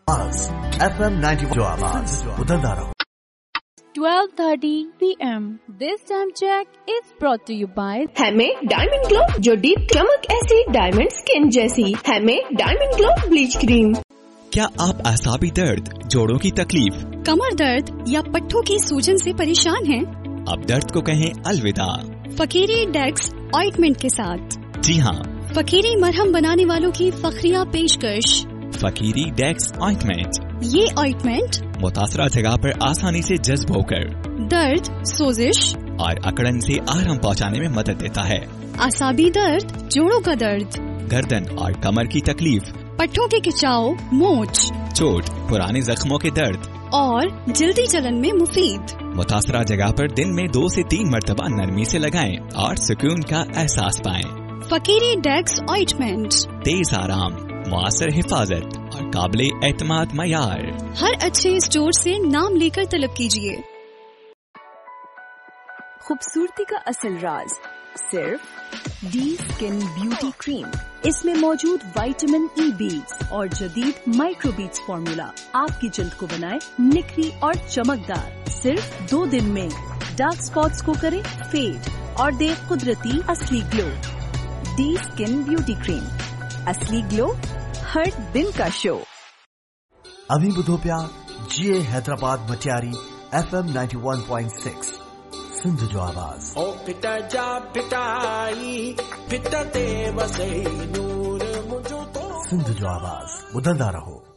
FM 91 जो आवाज बुलंदा रहो। 12:30 PM. This time check is brought to you by हमें डायमंड ग्लो जो डीप चमक ऐसी डायमंड स्किन जैसी। हमें डायमंड ग्लो ब्लीच क्रीम। क्या आप असाबी दर्द, जोड़ों की तकलीफ, कमर दर्द या पट्टों की सूजन से परेशान हैं? अब दर्द को कहें अलविदा फकीरी डेक्स ऑइंटमेंट के साथ। जी हाँ, फकीरी मरहम बनाने वालों की फखरिया पेशकश फकीरी डेक्स ऑइंटमेंट। ये ऑइंटमेंट मुतासरा जगह पर आसानी से जज्ब होकर दर्द, सोजिश और अकड़न से आराम पहुंचाने में मदद देता है। असाबी दर्द, जोड़ों का दर्द, गर्दन और कमर की तकलीफ, पट्टों के खिंचाव, मोच, चोट, पुराने जख्मों के दर्द और जल्दी जलन में मुफीद। मुतासरा जगह पर दिन में 2 से 3 मरतबा नरमी से लगाएं और सुकून का एहसास पाएं। फकीरी डेक्स ऑइंटमेंट, तेज आराम, मुआसर हिफाजत और काबिले एतमाद मयार। हर अच्छे स्टोर से नाम लेकर तलब कीजिए। खूबसूरती का असल राज सिर्फ डी स्किन ब्यूटी क्रीम। इसमें मौजूद विटामिन ई बीट्स और जदीद माइक्रो बीट्स फॉर्मूला आपकी जल्द को बनाए निखरी और चमकदार। सिर्फ 2 दिन में डार्क स्पॉट्स को करे फेड और दे कुदरती असली glow. D skin beauty cream, असली ग्लो हर दिन का शो। अभी बुधो प्या जीए हैदराबाद मटियारी FM 91.6 सिंध जो आवाज। ओ पिता जा पिताई पिता ते वसे नूर मुझो तो सिंध जो आवाज बुलंदा रहो।